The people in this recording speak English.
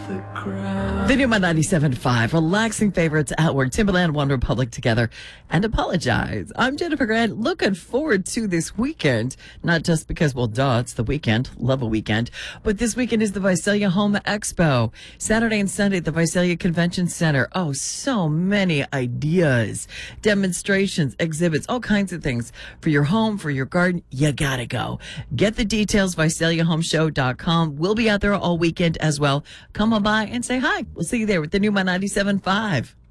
The new 97.5, relaxing favorites Outward, Timberland, One Republic together, and Apologize. I'm Jennifer Grant, looking forward to this weekend, not just because, well, duh, it's the weekend, love a weekend, but this weekend is the Visalia Home Expo. Saturday and Sunday at the Visalia Convention Center. Oh, so many ideas, demonstrations, exhibits, all kinds of things for your home, for your garden. You gotta go. Get the details, VisaliaHomeshow.com. We'll be out there all weekend as well. Come on by and say hi. We'll see you there with the new 97.5.